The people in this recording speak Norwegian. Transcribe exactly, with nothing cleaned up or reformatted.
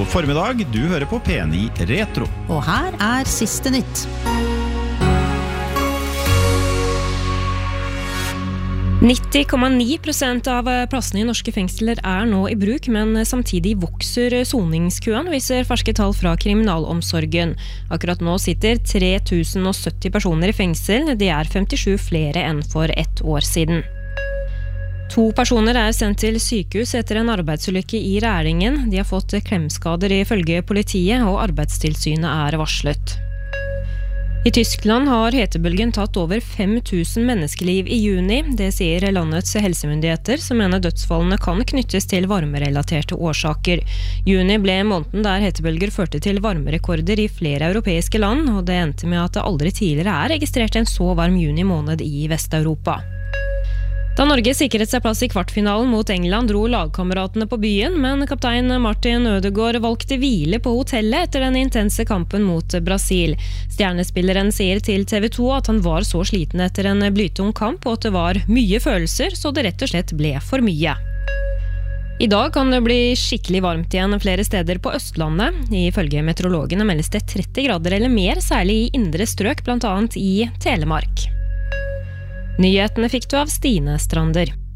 formiddag, du hører på P ni Retro. Og her er siste nytt. nitti komma ni prosent av plassene i norske fengsler er nå i bruk, men samtidig vokser soningskøen, viser ferske tall fra kriminalomsorgen. Akkurat nå sitter tre tusen sytti personer i fengsel, det er femtisju flere enn for ett år siden. To personer er sendt til sykehus etter en arbeidsulykke i Rælingen. De har fått klemskader ifølge politiet, og arbeidstilsynet er varslet. I Tyskland har hetebølgen tatt over fem tusen menneskeliv i juni. Det sier landets helsemyndigheter, som mener dødsfallene kan knyttes til varmerelaterte årsaker. Juni ble måneden der hetebølger førte til varmerekorder i flere europeiske land, og det endte med at det aldri tidligere er registrert en så varm juni måned i Vest-Europa. Da Norge sikret seg plass i kvartfinalen mot England, dro lagkameratene på byen, men kaptein Martin Ødegaard valgte hvile på hotellet etter den intense kampen mot Brasil. Stjernespilleren sier til T V to at han var så sliten etter en blytung kamp, og at det var mye følelser, så det rett og slett ble for mye. I dag kan det bli skikkelig varmt igjen flere steder på Østlandet. Ifølge meteorologene meldes det tretti grader eller mer, særlig i indre strøk, blant annet i Telemark. Nyhetene fikk du av Stine Strander.